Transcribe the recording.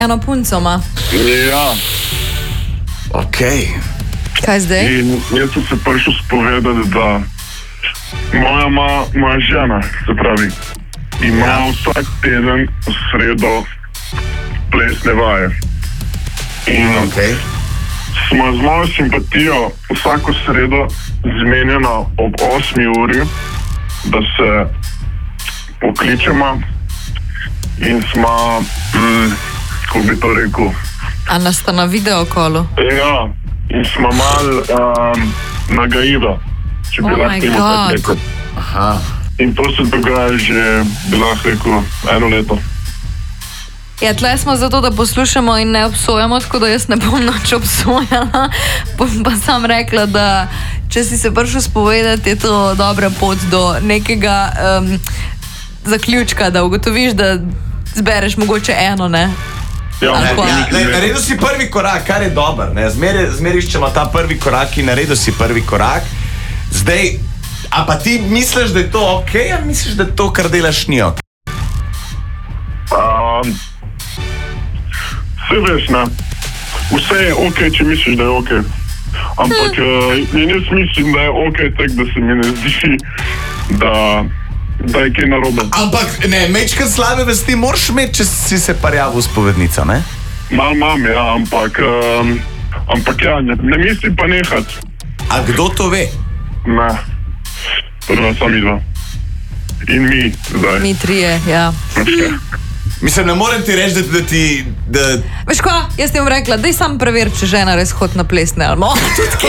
eno punco ima. Ja. Ok. Kaj zdaj? In jaz sem se prišel spovedati, da moja žena, se pravi, ima vsak teden v sredo plesne vaje. In smo z mojo simpatijo vsako sredo zmenjena ob 8 uri, da se pokličemo in smo, kako bi to rekel? A nas sta na video kolu? Ja, in smo malo nagajiva, če bi lahko temu tako rekel. Aha. In to se dogaja že, bi lahko rekel, 1 leto. Ja, tle smo zato, da poslušamo in ne obsojamo, tako da jaz ne bom nič obsojala. Bom pa sam rekla, da če si se prišel spovedati, je to dobra pot do nekega zaključka, da ugotoviš, da zbereš mogoče eno, ne? Ja, naredil si prvi korak, kar je dober. Zmeraj iščemo ta prvi korak in naredil si prvi korak. Zdaj, a pa ti misliš, da je to ok, ali misliš, da to, kar delaš, ni ok? Vse veš, ne? Vse je ok, če misliš, da je ok. Ampak jaz mislim, da je ok, tako da se mi ne zdi, da je kaj narobe. Ampak ne, mečkrat slabe vesti moraš imeti, če si se parjavil spovednico, ne? Malo imam, ja, ampak ja, ne mislim pa nehati. A kdo to ve? Ne, prva sami dva. In mi zdaj. Mi trije, ja. Mislim, ne morem ti reči, da Veš ko, jaz ti bom rekla, daj sam preveri, če žena res hod na plesne, ali tudi kaj.